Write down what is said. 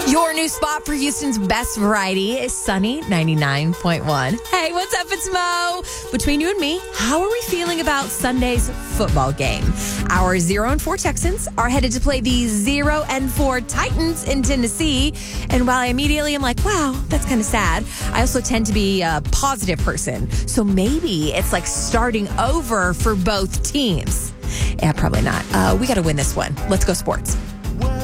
Your new spot for Houston's best variety is Sunny 99.1. Hey, what's up? It's Mo. Between you and me, how are we feeling about Sunday's football game? Our 0-4 Texans are headed to play the 0-4 Titans in Tennessee. And while I immediately am like, wow, that's kind of sad, I also tend to be a positive person. So maybe it's like starting over for both teams. Yeah, probably not. We got to win this one. Let's go sports.